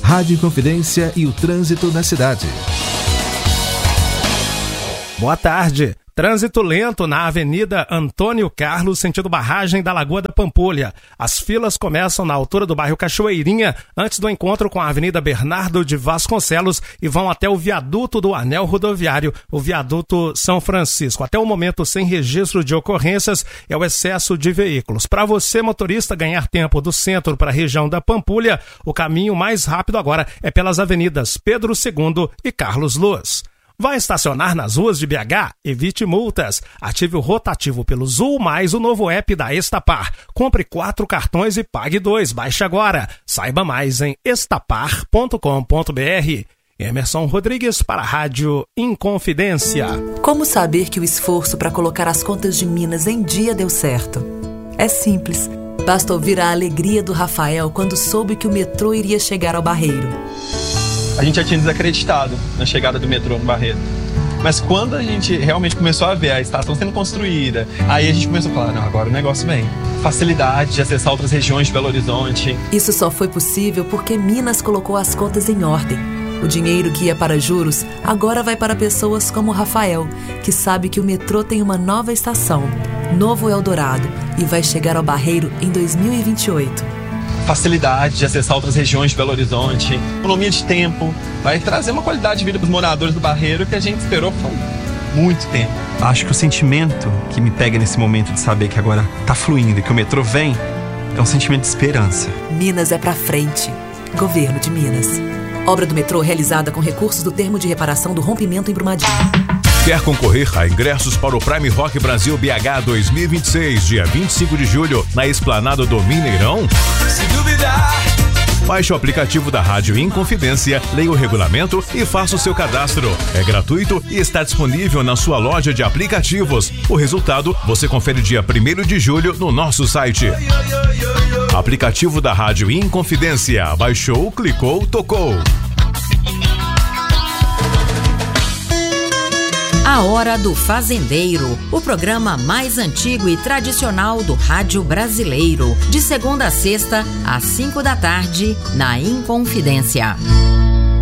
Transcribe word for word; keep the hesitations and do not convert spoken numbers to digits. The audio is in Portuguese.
Rádio Inconfidência e o trânsito na cidade. Boa tarde. Trânsito lento na Avenida Antônio Carlos, sentido barragem da Lagoa da Pampulha. As filas começam na altura do bairro Cachoeirinha, antes do encontro com a Avenida Bernardo de Vasconcelos e vão até o viaduto do Anel Rodoviário, o viaduto São Francisco. Até o momento, sem registro de ocorrências, é o excesso de veículos. Para você, motorista, ganhar tempo do centro para a região da Pampulha, o caminho mais rápido agora é pelas avenidas Pedro segundo e Carlos Luz. Vai estacionar nas ruas de B H? Evite multas. Ative o rotativo pelo Zul mais o novo app da Estapar. Compre quatro cartões e pague dois. Baixe agora. Saiba mais em estapar ponto com ponto b r. Emerson Rodrigues para a Rádio Inconfidência. Como saber que o esforço para colocar as contas de Minas em dia deu certo? É simples. Basta ouvir a alegria do Rafael quando soube que o metrô iria chegar ao Barreiro. A gente já tinha desacreditado na chegada do metrô no Barreiro. Mas quando a gente realmente começou a ver a estação sendo construída, aí a gente começou a falar, não, agora o negócio vem. Facilidade de acessar outras regiões de Belo Horizonte. Isso só foi possível porque Minas colocou as contas em ordem. O dinheiro que ia para juros agora vai para pessoas como o Rafael, que sabe que o metrô tem uma nova estação, Novo Eldorado, e vai chegar ao Barreiro em dois mil e vinte e oito. Facilidade de acessar outras regiões de Belo Horizonte, economia de tempo, vai trazer uma qualidade de vida para os moradores do Barreiro que a gente esperou por muito tempo. Acho que o sentimento que me pega nesse momento de saber que agora tá fluindo e que o metrô vem é um sentimento de esperança. Minas é pra frente. Governo de Minas. Obra do metrô realizada com recursos do termo de reparação do rompimento em Brumadinho. Quer concorrer a ingressos para o Prime Rock Brasil B H dois mil e vinte e seis, dia vinte e cinco de julho, na Esplanada do Mineirão? Se duvidar! Baixe o aplicativo da Rádio Inconfidência, leia o regulamento e faça o seu cadastro. É gratuito e está disponível na sua loja de aplicativos. O resultado você confere dia primeiro de julho no nosso site. Aplicativo da Rádio Inconfidência. Baixou, clicou, tocou. A Hora do Fazendeiro, o programa mais antigo e tradicional do rádio brasileiro. De segunda a sexta, às cinco da tarde, na Inconfidência.